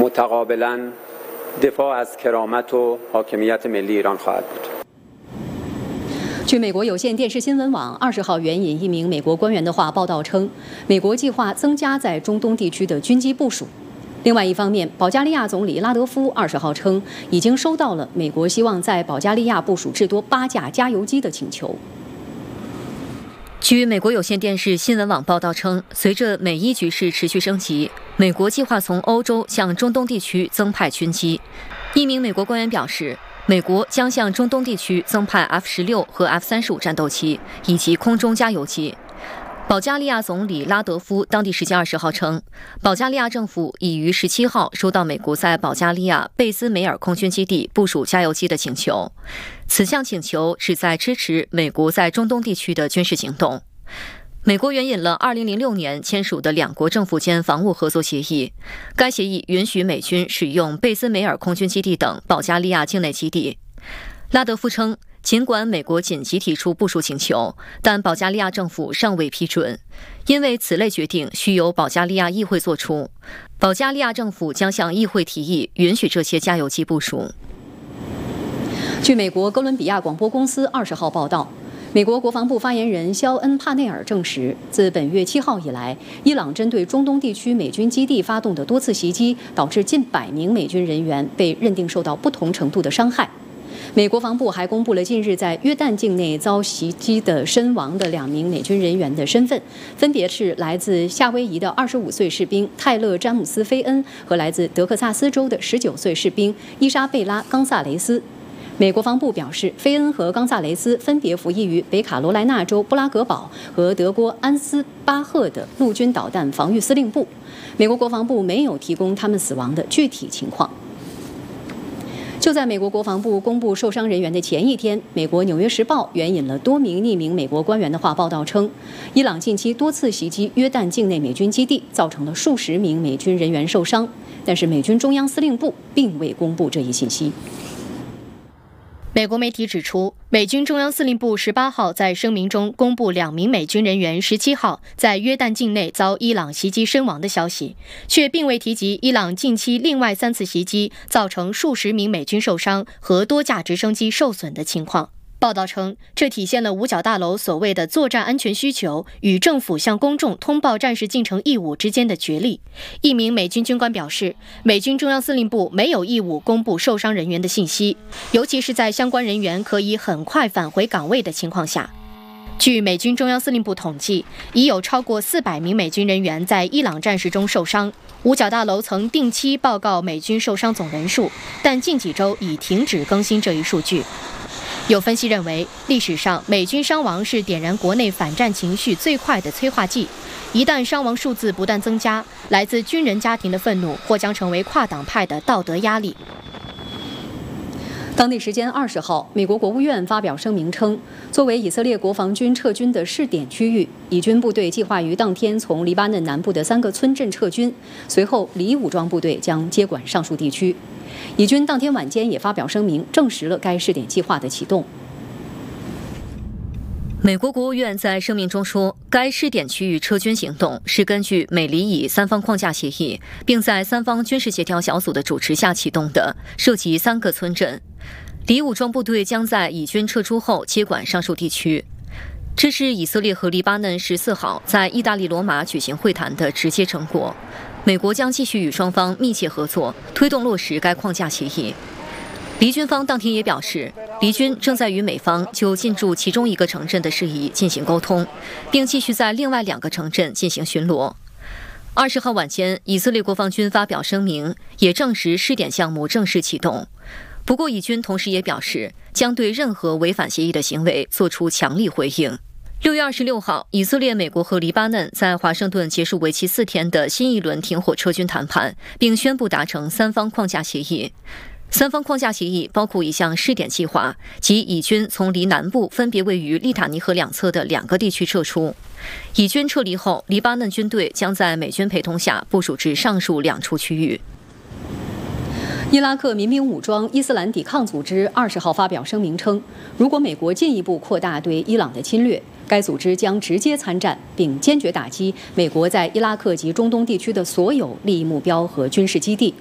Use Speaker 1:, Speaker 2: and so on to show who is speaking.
Speaker 1: متقابلا دفاع از کرامت و حاکمیت ملی ایران خواهد بود。
Speaker 2: 据美国有线电视新闻网20号援引一名美国官员的话报道称，美国计划增加在中东地区的军机部署。另外一方面，保加利亚总理拉德夫20号称，已经收到了美国希望在保加利亚部署至多8架加油机的请求。
Speaker 3: 据美国有线电视新闻网报道称，随着美伊局势持续升级，美国计划从欧洲向中东地区增派军机。一名美国官员表示，美国将向中东地区增派 F-16和 F-35战斗机以及空中加油机。保加利亚总理拉德夫当地时间20号称，保加利亚政府已于17号收到美国在保加利亚贝斯梅尔空军基地部署加油机的请求。此项请求旨在支持美国在中东地区的军事行动。美国援引了2006年签署的两国政府间防务合作协议，该协议允许美军使用贝斯梅尔空军基地等保加利亚境内基地。拉德夫称，尽管美国紧急提出部署请求，但保加利亚政府尚未批准，因为此类决定需由保加利亚议会作出。保加利亚政府将向议会提议允许这些加油机部署。
Speaker 2: 据美国哥伦比亚广播公司20号报道，美国国防部发言人肖恩·帕内尔证实，自本月7号以来，伊朗针对中东地区美军基地发动的多次袭击，导致近100名美军人员被认定受到不同程度的伤害。美国防部还公布了近日在约旦境内遭袭击的身亡的2名美军人员的身份，分别是来自夏威夷的25岁士兵泰勒·詹姆斯·菲恩和来自德克萨斯州的19岁士兵伊莎贝拉·冈萨雷斯。美国防部表示，菲恩和冈萨雷斯分别服役于北卡罗来纳州布拉格堡和德国安斯巴赫的陆军导弹防御司令部。美国国防部没有提供他们死亡的具体情况。就在美国国防部公布受伤人员的前一天，美国《纽约时报》援引了多名匿名美国官员的话报道称，伊朗近期多次袭击约旦境内美军基地，造成了数十名美军人员受伤，但是美军中央司令部并未公布这一信息。
Speaker 4: 美国媒体指出，美军中央司令部18号在声明中公布2名美军人员17号在约旦境内遭伊朗袭击身亡的消息，却并未提及伊朗近期另外3次袭击造成数十名美军受伤和多架直升机受损的情况。报道称，这体现了五角大楼所谓的作战安全需求与政府向公众通报战时进程义务之间的角力。一名美军军官表示，美军中央司令部没有义务公布受伤人员的信息，尤其是在相关人员可以很快返回岗位的情况下。据美军中央司令部统计，已有超过400名美军人员在伊朗战事中受伤。五角大楼曾定期报告美军受伤总人数，但近几周已停止更新这一数据。有分析认为，历史上美军伤亡是点燃国内反战情绪最快的催化剂。一旦伤亡数字不断增加，来自军人家庭的愤怒或将成为跨党派的道德压力。
Speaker 2: 当地时间20号，美国国务院发表声明称，作为以色列国防军撤军的试点区域，以军部队计划于当天从黎巴嫩南部的3个村镇撤军，随后黎武装部队将接管上述地区。以军当天晚间也发表声明，证实了该试点计划的启动。
Speaker 3: 美国国务院在声明中说，该试点区域撤军行动是根据美黎以3方框架协议，并在3方军事协调小组的主持下启动的，涉及3个村镇。黎武装部队将在以军撤出后接管上述地区。这是以色列和黎巴嫩14号在意大利罗马举行会谈的直接成果。美国将继续与双方密切合作，推动落实该框架协议。黎军方当天也表示，黎军正在与美方就进驻其中1个城镇的事宜进行沟通，并继续在另外2个城镇进行巡逻。20号晚间，以色列国防军发表声明，也证实试点项目正式启动。不过，以军同时也表示，将对任何违反协议的行为做出强力回应。6月26号，以色列、美国和黎巴嫩在华盛顿结束为期4天的新一轮停火撤军谈判，并宣布达成3方框架协议。3方框架协议包括一项试点计划，即以军从黎南部分别位于利塔尼河两侧的2个地区撤出。以军撤离后，黎巴嫩军队将在美军陪同下部署至上述2处区域。
Speaker 2: 伊拉克民兵武装伊斯兰抵抗组织20号发表声明称，如果美国进一步扩大对伊朗的侵略，该组织将直接参战，并坚决打击美国在伊拉克及中东地区的所有利益目标和军事基地。